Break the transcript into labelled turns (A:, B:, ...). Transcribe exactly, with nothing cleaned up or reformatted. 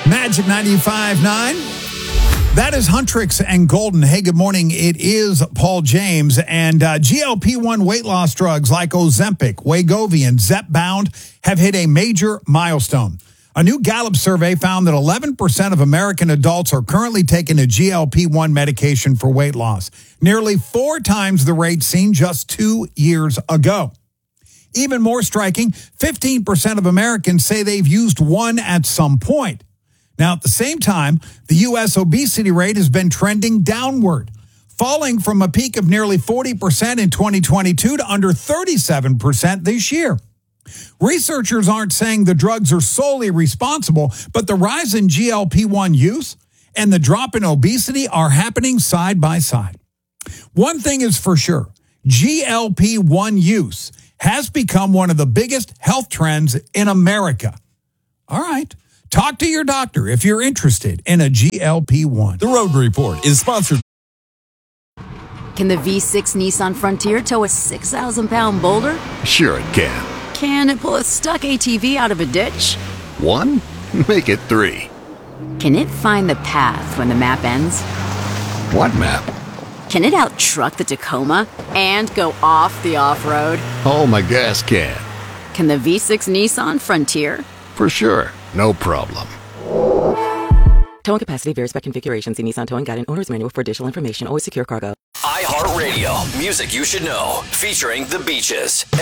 A: Magic ninety-five point nine. That is Huntrix and Golden. Hey, good morning. It is Paul James. And uh, G L P one weight loss drugs like Ozempic, Wegovy, and Zepbound have hit a major milestone. A new Gallup survey found that eleven percent of American adults are currently taking a G L P one medication for weight loss, nearly four times the rate seen just two years ago. Even more striking, fifteen percent of Americans say they've used one at some point. Now, at the same time, the U S obesity rate has been trending downward, falling from a peak of nearly forty percent in twenty twenty-two to under thirty-seven percent this year. Researchers aren't saying the drugs are solely responsible, but the rise in G L P one use and the drop in obesity are happening side by side. One thing is for sure, G L P one use has become one of the biggest health trends in America. All right. Talk to your doctor if you're interested in a G L P one.
B: The Road Report is sponsored.
C: Can the V six Nissan Frontier tow a six thousand pound boulder?
D: Sure it can.
C: Can it pull a stuck A T V out of a ditch?
D: One? Make it three.
C: Can it find the path when the map ends?
D: What map?
C: Can it out-truck the Tacoma and go off the off-road?
D: Oh, my gas can.
C: Can the V six Nissan Frontier?
D: For sure. No problem.
E: Towing capacity varies by configuration. See Nissan Towing Guide and Owner's Manual for additional information. Always secure cargo.
F: iHeartRadio, music you should know, featuring The Beaches.